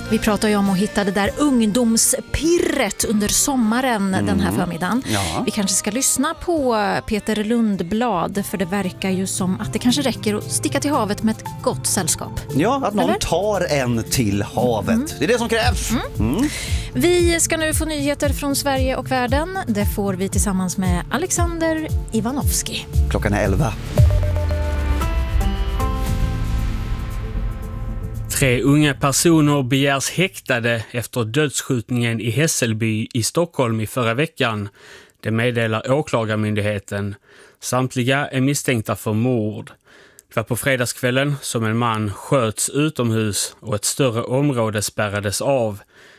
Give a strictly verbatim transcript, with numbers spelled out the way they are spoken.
Vi pratar ju om att hitta det där ungdomspirret under sommaren mm. den här förmiddagen. Ja. Vi kanske ska lyssna på Peter Lundblad, för det verkar ju som att det kanske räcker att sticka till havet med ett gott sällskap. Ja, att någon Eller? tar en till havet. Mm. Det är det som krävs. Mm. Mm. Vi ska nu få nyheter från Sverige och världen. Det får vi tillsammans med Alexander Ivanovski. Klockan är elva. Tre unga personer begärs häktade efter dödsskjutningen i Hässelby i Stockholm i förra veckan. Det meddelar åklagarmyndigheten. Samtliga är misstänkta för mord. Det var på fredagskvällen som en man sköts utomhus och ett större område spärrades av.